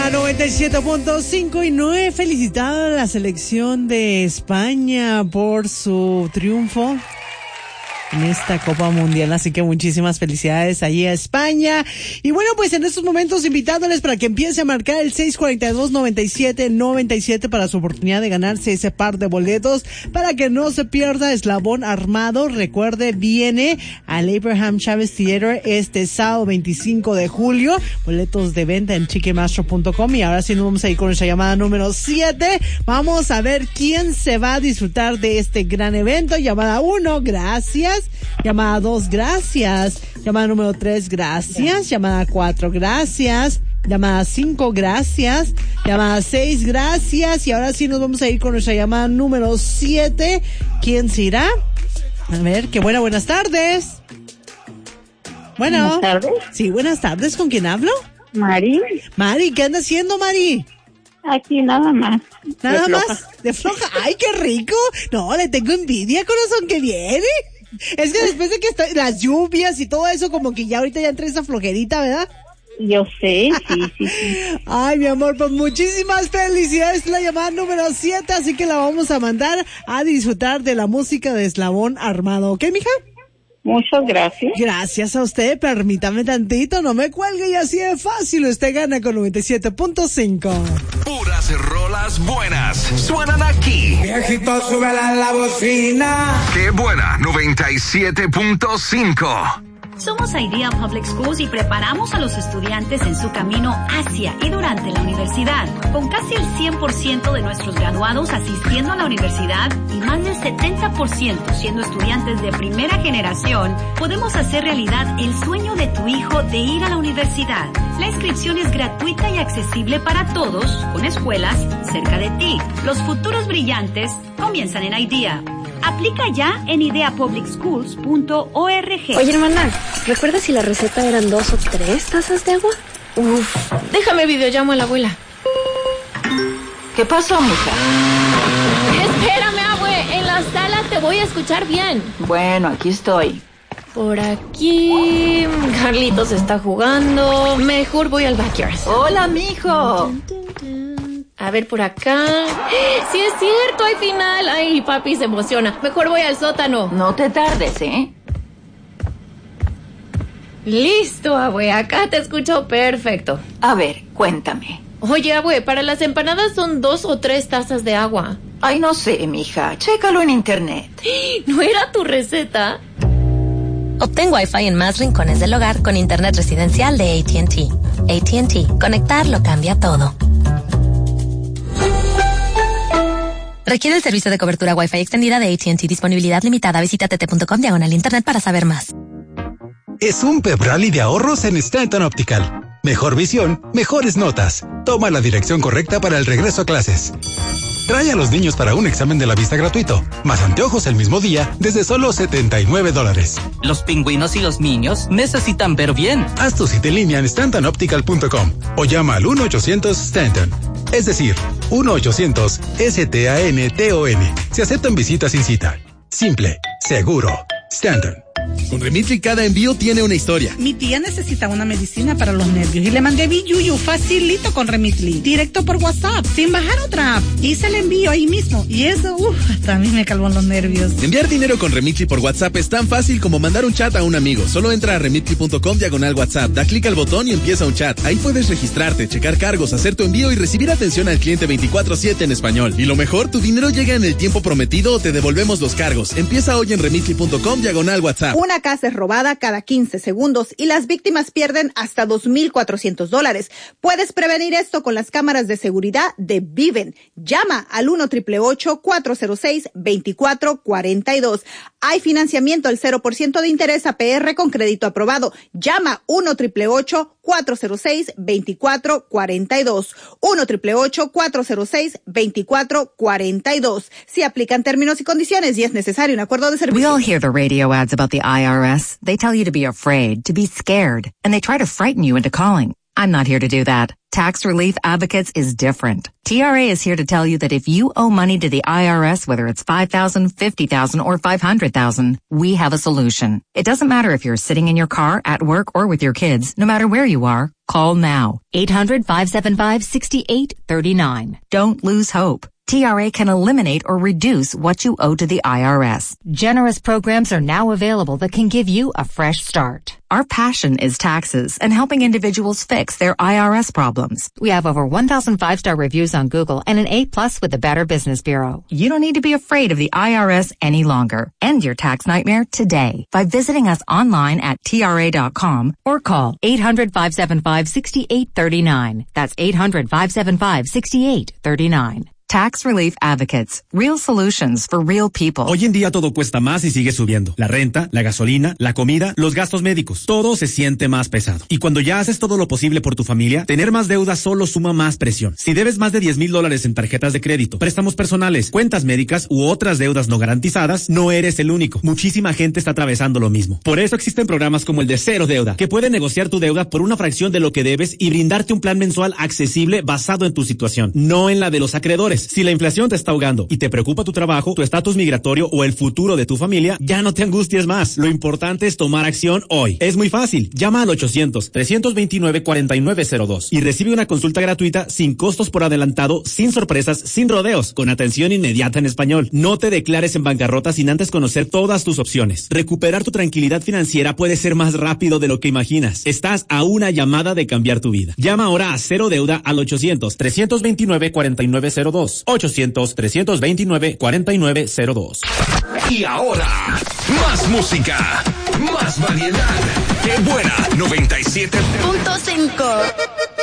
Buena 97.5 y no he felicitado a la selección de España por su triunfo en esta Copa Mundial, así que muchísimas felicidades allí a España. Y bueno, pues en estos momentos invitándoles para que empiece a marcar el 642-9797 para su oportunidad de ganarse ese par de boletos para que no se pierda Eslabón Armado. Recuerde, viene al Abraham Chávez Theater este sábado 25 de julio. Boletos de venta en ticketmaster.com. Y ahora sí nos vamos a ir con nuestra llamada número 7. Vamos a ver quién se va a disfrutar de este gran evento. Llamada 1, gracias. Llamada 2, gracias. Llamada número 3, gracias. Llamada 4, gracias. Llamada 5, gracias. Llamada 6, gracias. Y ahora sí nos vamos a ir con nuestra llamada número 7. ¿Quién se irá? A ver, qué buenas tardes. Bueno. Buenas tardes. Sí, buenas tardes. ¿Con quién hablo? Mari. Mari, ¿qué anda haciendo, Mari? Aquí nada más. ¿Nada más? ¿De floja? ¡Ay, qué rico! No, le tengo envidia, corazón, que viene. Es que después de que las lluvias y todo eso, como que ya ahorita ya entra esa flojerita, ¿verdad? Yo sé, sí. Ay, mi amor, pues muchísimas felicidades. La llamada número 7, así que la vamos a mandar a disfrutar de la música de Eslabón Armado. ¿Ok, mija? Muchas gracias. Gracias a usted. Permítame tantito, no me cuelgue y así de fácil. Usted gana con 97.5. Puras rolas buenas suenan aquí. Viejito, súbela a la bocina. ¡Qué buena! 97.5. Somos Idea Public Schools y preparamos a los estudiantes en su camino hacia y durante la universidad. Con casi el 100% de nuestros graduados asistiendo a la universidad y más del 70% siendo estudiantes de primera generación, podemos hacer realidad el sueño de tu hijo de ir a la universidad. La inscripción es gratuita y accesible para todos, con escuelas cerca de ti. Los futuros brillantes comienzan en Idea. Aplica ya en ideapublicschools.org. Oye, hermana, ¿recuerdas si la receta eran 2 o 3 tazas de agua? Uf, déjame videollamo a la abuela. ¿Qué pasó, mija? Espérame, abue, en la sala te voy a escuchar bien. Bueno, aquí estoy. Por aquí, Carlitos está jugando. Mejor voy al backyard. Hola, mijo. A ver, por acá. ¡Sí es cierto! ¡Hay final! ¡Ay, papi se emociona! Mejor voy al sótano. No te tardes, ¿eh? Listo, abue. Acá te escucho perfecto. A ver, cuéntame. Oye, abue, para las empanadas son 2 o 3 tazas de agua. Ay, no sé, mija. Chécalo en internet. ¿No era tu receta? Obtén Wi-Fi en más rincones del hogar con internet residencial de AT&T. AT&T. Conectar lo cambia todo. Requiere el servicio de cobertura Wi-Fi extendida de AT&T. Disponibilidad limitada. Visita tt.com/internet para saber más. Es un pep rally de ahorros en Stanton Optical. Mejor visión, mejores notas. Toma la dirección correcta para el regreso a clases. Trae a los niños para un examen de la vista gratuito, más anteojos el mismo día desde solo $79. Los pingüinos y los niños necesitan ver bien. Haz tu cita en línea en StantonOptical.com o llama al 1-800-STANTON. Es decir, 1-800-STANTON. Se aceptan visitas sin cita. Simple, seguro. Stanton. Con Remitly cada envío tiene una historia. Mi tía necesita una medicina para los nervios y le mandé Biyuyu facilito con Remitly, directo por WhatsApp, sin bajar otra app. Hice el envío ahí mismo y eso, hasta a mí me calmó los nervios. Enviar dinero con Remitly por WhatsApp es tan fácil como mandar un chat a un amigo. Solo entra a remitly.com/WhatsApp, da clic al botón y empieza un chat. Ahí puedes registrarte, checar cargos, hacer tu envío y recibir atención al cliente 24/7 en español. Y lo mejor, tu dinero llega en el tiempo prometido o te devolvemos los cargos. Empieza hoy en remitly.com/WhatsApp. Una casa es robada cada 15 segundos y las víctimas pierden hasta $2,400. Puedes prevenir esto con las cámaras de seguridad de Viven. Llama al 1-888-406-2442. Hay financiamiento al 0% de interés APR con crédito aprobado. Llama 1-888-406-2442. 1-888-406-2442. Si aplican términos y condiciones y es necesario un acuerdo de servicio. We all hear the radio ads about the IRS. They tell you to be afraid, to be scared, and they try to frighten you into calling. I'm not here to do that. Tax Relief Advocates is different. TRA is here to tell you that if you owe money to the IRS, whether it's $5,000, $50,000, or $500,000, we have a solution. It doesn't matter if you're sitting in your car, at work, or with your kids. No matter where you are, call now. 800-575-6839. Don't lose hope. TRA can eliminate or reduce what you owe to the IRS. Generous programs are now available that can give you a fresh start. Our passion is taxes and helping individuals fix their IRS problems. We have over 1,000 5-star reviews on Google and an A+ with the Better Business Bureau. You don't need to be afraid of the IRS any longer. End your tax nightmare today by visiting us online at TRA.com or call 800-575-6839. That's 800-575-6839. Tax Relief Advocates. Real solutions for real people. Hoy en día todo cuesta más y sigue subiendo. La renta, la gasolina, la comida, los gastos médicos. Todo se siente más pesado. Y cuando ya haces todo lo posible por tu familia, tener más deuda solo suma más presión. Si debes más de $10,000 en tarjetas de crédito, préstamos personales, cuentas médicas u otras deudas no garantizadas, no eres el único. Muchísima gente está atravesando lo mismo. Por eso existen programas como el de Cero Deuda, que pueden negociar tu deuda por una fracción de lo que debes y brindarte un plan mensual accesible basado en tu situación, no en la de los acreedores. Si la inflación te está ahogando y te preocupa tu trabajo, tu estatus migratorio o el futuro de tu familia, ya no te angusties más. Lo importante es tomar acción hoy. Es muy fácil. Llama al 800-329-4902 y recibe una consulta gratuita sin costos por adelantado, sin sorpresas, sin rodeos, con atención inmediata en español. No te declares en bancarrota sin antes conocer todas tus opciones. Recuperar tu tranquilidad financiera puede ser más rápido de lo que imaginas. Estás a una llamada de cambiar tu vida. Llama ahora a Cero Deuda al 800-329-4902. 800-329-4902. Y ahora, más música, más variedad. ¡Qué buena! 97.5